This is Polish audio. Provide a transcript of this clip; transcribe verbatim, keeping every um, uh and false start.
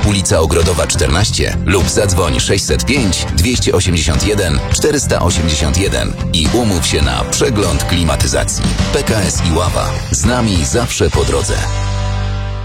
ulica Ogrodowa czternaście lub zadzwoń sześćset pięć dwieście osiemdziesiąt jeden czterysta osiemdziesiąt jeden i umów się na przegląd klimatyzacji. P K S Iława. Z nami zawsze po drodze.